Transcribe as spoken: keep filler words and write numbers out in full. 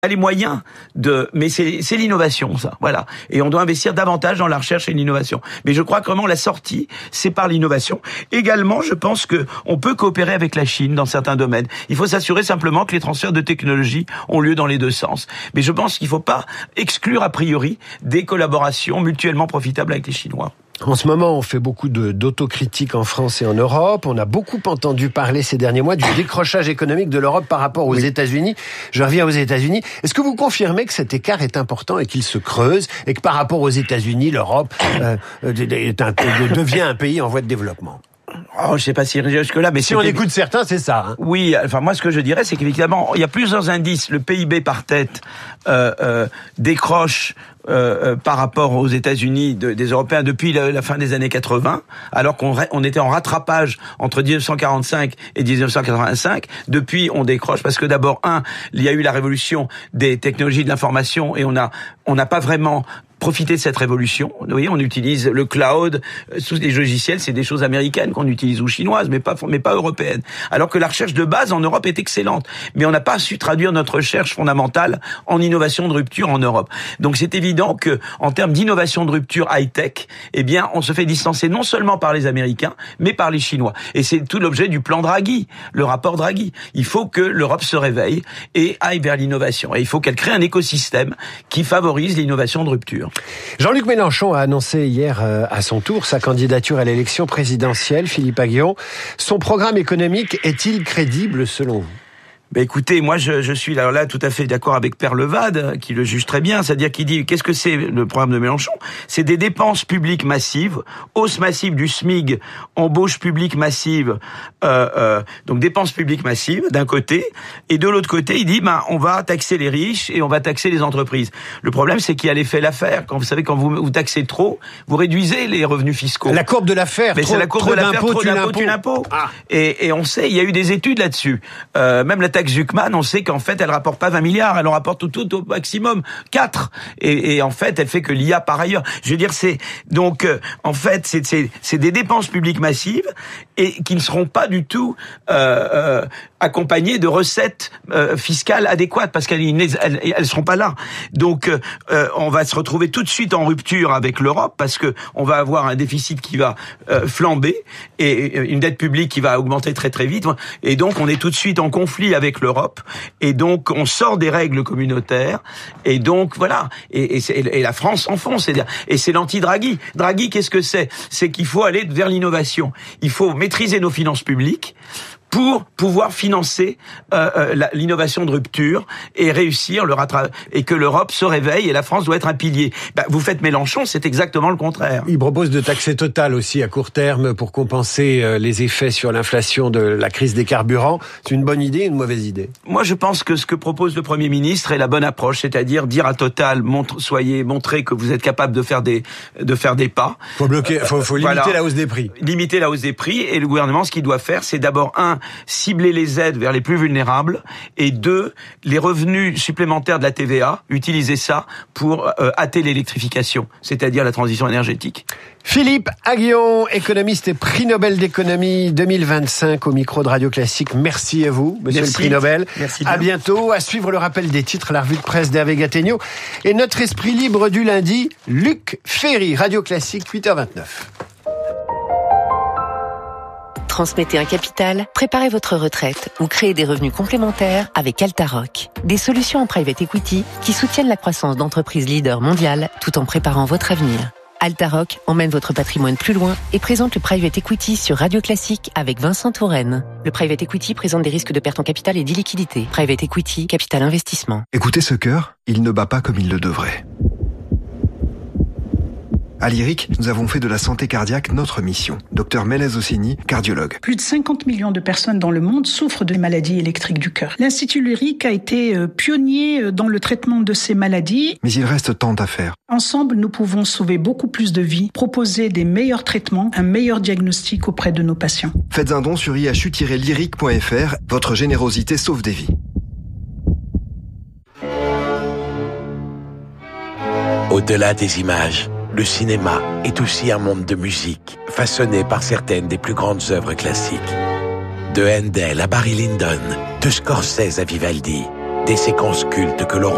les moyens de, mais c'est, c'est l'innovation, ça, voilà. Et on doit investir davantage dans la recherche et l'innovation. Mais je crois que vraiment la sortie, c'est par l'innovation. Également, je pense que on peut coopérer avec la Chine dans certains domaines. Il faut s'assurer simplement que les transferts de technologie ont lieu dans les deux sens. Mais je pense qu'il ne faut pas exclure a priori des collaborations mutuellement profitables avec les Chinois. En ce moment, on fait beaucoup de, d'autocritique en France et en Europe. On a beaucoup entendu parler ces derniers mois du décrochage économique de l'Europe par rapport aux oui. États-Unis. Je reviens aux États-Unis. Est-ce que vous confirmez que cet écart est important et qu'il se creuse et que par rapport aux États-Unis, l'Europe euh, est un, devient un pays en voie de développement ? Oh, je sais pas si jusque là, mais si on écoute certains, c'est ça. Hein. Oui, enfin moi ce que je dirais, c'est qu'évidemment il y a plusieurs indices. Le P I B par tête euh, euh, décroche euh, euh, par rapport aux États-Unis de, des Européens depuis la, la fin des années quatre-vingts, alors qu'on on était en rattrapage entre dix-neuf cent quarante-cinq et dix-neuf cent quatre-vingt-cinq. Depuis, on décroche parce que d'abord un, il y a eu la révolution des technologies de l'information et on a on n'a pas vraiment profiter de cette révolution. Vous voyez, on utilise le cloud, tous les logiciels, c'est des choses américaines qu'on utilise ou chinoises, mais pas mais pas européennes. Alors que la recherche de base en Europe est excellente, mais on n'a pas su traduire notre recherche fondamentale en innovation de rupture en Europe. Donc c'est évident que en termes d'innovation de rupture high-tech, eh bien, on se fait distancer non seulement par les Américains, mais par les Chinois. Et c'est tout l'objet du plan Draghi, le rapport Draghi. Il faut que l'Europe se réveille et aille vers l'innovation. Et il faut qu'elle crée un écosystème qui favorise l'innovation de rupture. Jean-Luc Mélenchon a annoncé hier euh, à son tour sa candidature à l'élection présidentielle. Philippe Aghion, son programme économique est-il crédible selon vous ? Ben écoutez, moi je, je suis là, là tout à fait d'accord avec Père Levade, qui le juge très bien, c'est-à-dire qu'il dit qu'est-ce que c'est le programme de Mélenchon ? C'est des dépenses publiques massives, hausse massive du S M I G, embauche publique massive, euh, euh, donc dépenses publiques massives d'un côté, et de l'autre côté il dit ben on va taxer les riches et on va taxer les entreprises. Le problème c'est qu'il y a l'effet l'affaire. Quand vous savez quand vous, vous taxez trop, vous réduisez les revenus fiscaux. La courbe de l'affaire. Mais trop, c'est la courbe trop de l'affaire. Trop trop d'impôts, tu l'impôt. Ah. Et, et on sait, il y a eu des études là-dessus. Euh, même la taxe Zuckman, on sait qu'en fait, elle rapporte pas vingt milliards, elle en rapporte tout, tout au maximum quatre. Et, et en fait, elle fait que l'I A par ailleurs. Je veux dire, c'est donc euh, en fait, c'est, c'est, c'est des dépenses publiques massives et qui ne seront pas du tout euh, euh, accompagnées de recettes euh, fiscales adéquates parce qu'elles elles, elles seront pas là. Donc, euh, on va se retrouver tout de suite en rupture avec l'Europe parce que on va avoir un déficit qui va euh, flamber et une dette publique qui va augmenter très très vite. Et donc, on est tout de suite en conflit avec l'Europe. Et donc, on sort des règles communautaires. Et donc, voilà. Et, et, c'est, et la France s'enfonce. C'est-à-dire, et c'est l'anti-Draghi. Draghi, qu'est-ce que c'est ? C'est qu'il faut aller vers l'innovation. Il faut maîtriser nos finances publiques pour pouvoir financer euh, euh, la, l'innovation de rupture et réussir le rattrapage et que l'Europe se réveille et la France doit être un pilier. Ben, vous faites Mélenchon, c'est exactement le contraire. Il propose de taxer Total aussi à court terme pour compenser euh, les effets sur l'inflation de la crise des carburants. C'est une bonne idée ou une mauvaise idée ? Moi, je pense que ce que propose le Premier ministre est la bonne approche, c'est-à-dire dire à Total, montre, soyez, montrez que vous êtes capable de faire des de faire des pas. Faut bloquer, faut, faut limiter voilà. la hausse des prix. Limiter la hausse des prix et le gouvernement, ce qu'il doit faire, c'est d'abord un cibler les aides vers les plus vulnérables et deux, les revenus supplémentaires de la T V A, utiliser ça pour euh, hâter l'électrification, c'est-à-dire la transition énergétique. Philippe Aghion, économiste et prix Nobel d'économie deux mille vingt-cinq au micro de Radio Classique. Merci à vous, monsieur Merci. le prix Nobel. Merci. À bientôt. À suivre le rappel des titres, la revue de presse d'Hervé Gattegno et notre esprit libre du lundi, Luc Ferry, Radio Classique, huit heures vingt-neuf. Transmettez un capital, préparez votre retraite ou créez des revenus complémentaires avec Altaroc. Des solutions en private equity qui soutiennent la croissance d'entreprises leaders mondiales tout en préparant votre avenir. Altaroc emmène votre patrimoine plus loin et présente le private equity sur Radio Classique avec Vincent Touraine. Le private equity présente des risques de perte en capital et d'illiquidité. Private equity, capital investissement. Écoutez ce cœur, il ne bat pas comme il le devrait. À Lyric, nous avons fait de la santé cardiaque notre mission. Docteur Melez Ossini, cardiologue. Plus de cinquante millions de personnes dans le monde souffrent de maladies électriques du cœur. L'Institut Lyric a été pionnier dans le traitement de ces maladies. Mais il reste tant à faire. Ensemble, nous pouvons sauver beaucoup plus de vies, proposer des meilleurs traitements, un meilleur diagnostic auprès de nos patients. Faites un don sur i h u tiret lyric point f r. Votre générosité sauve des vies. Au-delà des images, le cinéma est aussi un monde de musique, façonné par certaines des plus grandes œuvres classiques. De Handel à Barry Lyndon, de Scorsese à Vivaldi, des séquences cultes que Laurent